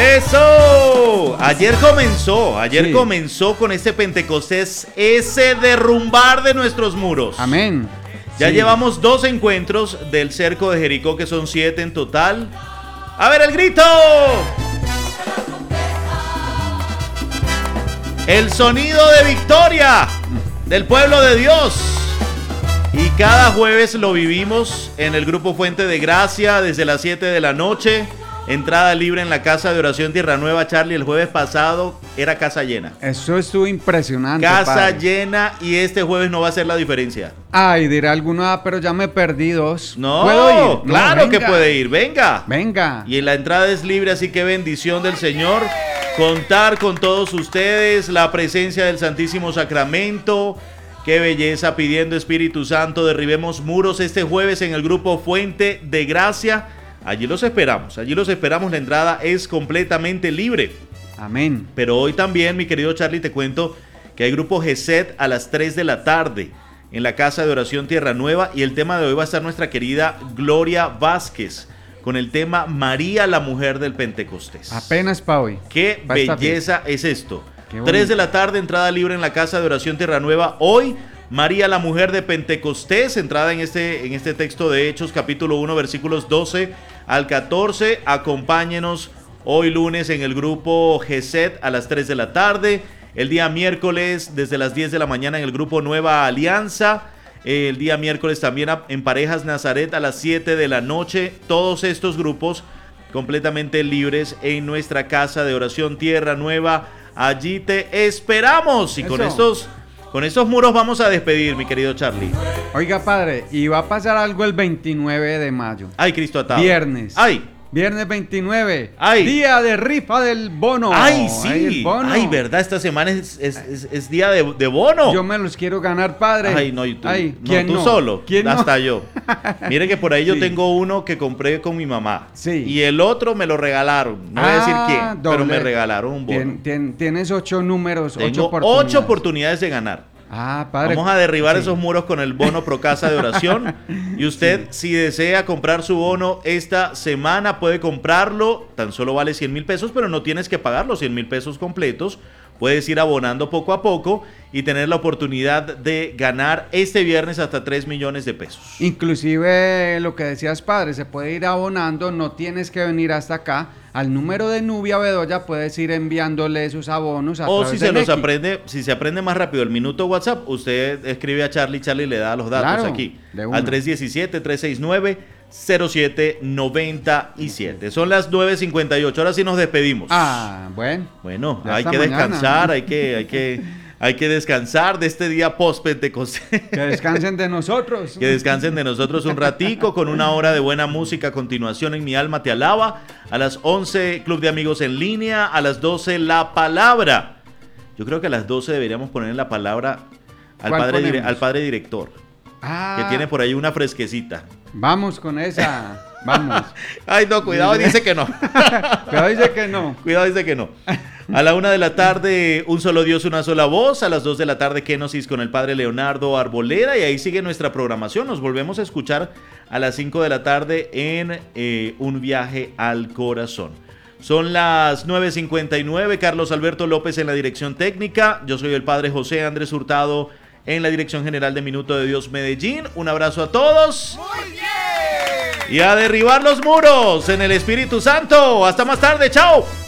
¡Eso! Ayer comenzó con este Pentecostés, ese derrumbar de nuestros muros. Amén. Ya llevamos 2 encuentros del cerco de Jericó, que son 7 en total. ¡A ver el grito! El sonido de victoria del pueblo de Dios. Y cada jueves lo vivimos en el grupo Fuente de Gracia desde las 7 de la noche. Entrada libre en la casa de oración Tierra Nueva, Charlie. El jueves pasado era casa llena. Eso estuvo impresionante. Casa padre. llena, y este jueves no va a ser la diferencia. Ay, dirá alguno, pero ya me perdí 2. No, ¿puedo ir? claro No, que puede ir, venga. Venga. Y la entrada es libre, así que bendición del Señor. Contar con todos ustedes, la presencia del Santísimo Sacramento. Qué belleza, pidiendo Espíritu Santo, derribemos muros este jueves en el grupo Fuente de Gracia. Allí los esperamos, la entrada es completamente libre. Amén. Pero hoy también, mi querido Charlie, te cuento que hay grupo GESET a las 3 de la tarde en la casa de oración Tierra Nueva, y el tema de hoy va a estar nuestra querida Gloria Vázquez con el tema María, la mujer del Pentecostés. Apenas para hoy. Qué belleza es esto. 3 de la tarde, entrada libre en la casa de oración Tierra Nueva. Hoy, María, la mujer de Pentecostés, entrada en este texto de Hechos, capítulo 1, versículos 12 al 14. Acompáñenos hoy lunes en el grupo GESET a las 3 de la tarde. El día miércoles, desde las 10 de la mañana, en el grupo Nueva Alianza. El día miércoles también en Parejas Nazaret a las 7 de la noche. Todos estos grupos completamente libres en nuestra casa de oración Tierra Nueva. Allí te esperamos. Y con estos muros vamos a despedir, mi querido Charlie. Oiga, padre, y va a pasar algo el 29 de mayo. Ay, Cristo atado. Viernes. Ay. Viernes 29. Ay. Día de rifa del bono. Ay, sí. El bono. Ay, verdad, esta semana es día de bono. Yo me los quiero ganar, padre. Ay, no, y tú, ¿quién tú no? solo. ¿Quién hasta no? yo. Mire que por ahí yo Sí. tengo uno que compré con mi mamá. Sí. Y el otro me lo regalaron. No voy a decir quién, pero me regalaron un bono. Tienes 8 números, Tengo 8 oportunidades. 8 oportunidades de ganar. Ah, padre. Vamos a derribar esos muros con el bono Pro Casa de Oración. Y usted, si desea comprar su bono esta semana, puede comprarlo. Tan solo vale 100,000 pesos, pero no tienes que pagar los 100,000 pesos completos. Puedes ir abonando poco a poco y tener la oportunidad de ganar este viernes hasta 3 millones de pesos. Inclusive lo que decías, padre, se puede ir abonando, no tienes que venir hasta acá. Al número de Nubia Bedoya puedes ir enviándole sus abonos a O través si del si se aprende más rápido el minuto WhatsApp, usted escribe a Charlie le da los datos Claro, aquí de una. al 317-369-0797. Son las 9:58. Ahora sí nos despedimos. Bueno. Bueno, Ya hay hasta que mañana. descansar, hay que descansar de este día post-Pentecostés. Que descansen de nosotros. Que descansen de nosotros un ratico con una hora de buena música. A continuación, en Mi Alma Te Alaba. A las 11, Club de Amigos en Línea. A las 12, La Palabra. Yo creo que a las 12 deberíamos poner la palabra al padre director. Que tiene por ahí una fresquecita. Vamos con esa. Vamos. Ay, no, cuidado, dice que no. Cuidado, dice que no. Cuidado, dice que no. A la 1 de la tarde, Un Solo Dios, Una Sola Voz. A las 2 de la tarde, Kenosis con el padre Leonardo Arboleda. Y ahí sigue nuestra programación. Nos volvemos a escuchar a las 5 de la tarde en Un Viaje al Corazón. Son las 9:59. Carlos Alberto López en la dirección técnica. Yo soy el padre José Andrés Hurtado en la dirección general de Minuto de Dios Medellín. Un abrazo a todos. ¡Muy bien! Y a derribar los muros en el Espíritu Santo. Hasta más tarde. ¡Chao!